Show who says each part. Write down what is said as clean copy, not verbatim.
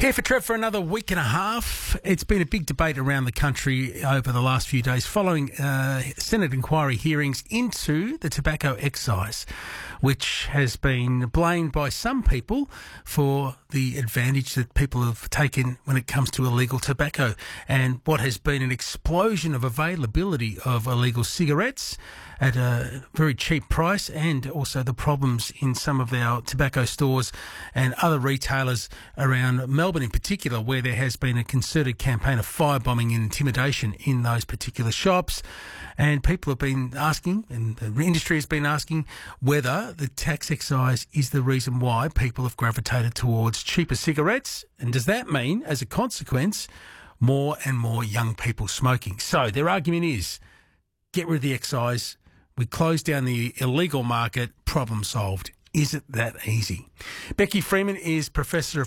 Speaker 1: Care for Trev for another week and a half. It's been a big debate around the country over the last few days following Senate inquiry hearings into the tobacco excise, which has been blamed by some people for the advantage that people have taken when it comes to illegal tobacco and what has been an explosion of availability of illegal cigarettes at a very cheap price, and also the problems in some of our tobacco stores and other retailers around Melbourne in particular, where there has been a concerted campaign of firebombing and intimidation in those particular shops. And people have been asking, and the industry has been asking, whether the tax excise is the reason why people have gravitated towards cheaper cigarettes. And does that mean, as a consequence, more and more young people smoking? So their argument is, get rid of the excise, we close down the illegal market, problem solved. Is it that easy? Becky Freeman is Professor of